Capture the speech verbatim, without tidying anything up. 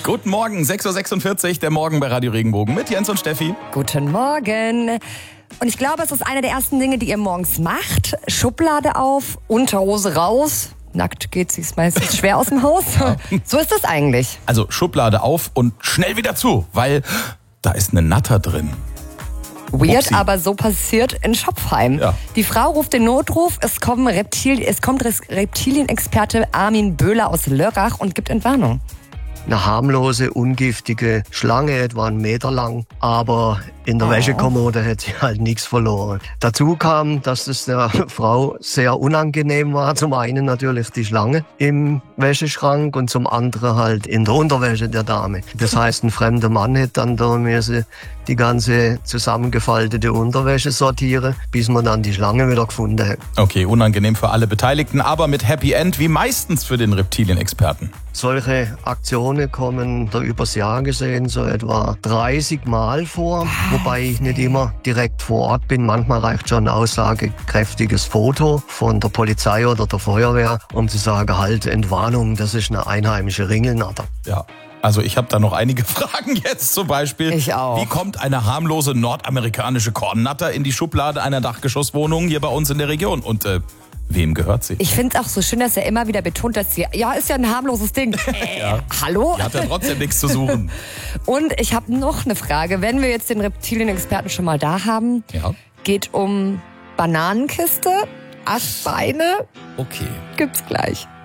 Guten Morgen, sechs Uhr sechsundvierzig, der Morgen bei Radio Regenbogen mit Jens und Steffi. Guten Morgen. Und ich glaube, es ist eine der ersten Dinge, die ihr morgens macht. Schublade auf, Unterhose raus. Nackt geht sich's meistens schwer aus dem Haus. Ja. So ist das eigentlich. Also Schublade auf und schnell wieder zu, weil da ist eine Natter drin. Weird, Upsi. aber so passiert in Schopfheim. Ja. Die Frau ruft den Notruf, es, kommen Reptil, es kommt Reptilienexperte Armin Böhler aus Lörrach und gibt Entwarnung. Eine harmlose, ungiftige Schlange, etwa einen Meter lang, aber in der oh. Wäschekommode hat sie halt nichts verloren. Dazu kam, dass es der Frau sehr unangenehm war. Zum einen natürlich die Schlange im Wäscheschrank und zum anderen halt in der Unterwäsche der Dame. Das heißt, ein fremder Mann hätte dann da müssen die ganze zusammengefaltete Unterwäsche sortieren, bis man dann die Schlange wieder gefunden hat. Okay, unangenehm für alle Beteiligten, aber mit Happy End, wie meistens für den Reptilienexperten. Solche Aktionen kommen da übers Jahr gesehen so etwa dreißig Mal vor, wobei ich nicht immer direkt vor Ort bin. Manchmal reicht schon ein aussagekräftiges Foto von der Polizei oder der Feuerwehr, um zu sagen, halt, Entwarnung, das ist eine einheimische Ringelnatter. Ja. Also ich habe da noch einige Fragen jetzt zum Beispiel. Ich auch. Wie kommt eine harmlose nordamerikanische Kornnatter in die Schublade einer Dachgeschosswohnung hier bei uns in der Region? Und äh, wem gehört sie? Ich finde es auch so schön, dass er immer wieder betont, dass sie, ja, ist ja ein harmloses Ding. Äh, ja. Hallo? Die hat ja trotzdem nichts zu suchen. Und ich habe noch eine Frage. Wenn wir jetzt den Reptilienexperten schon mal da haben, Ja. geht um Bananenkiste, Aschbeine, Okay. gibt's gleich.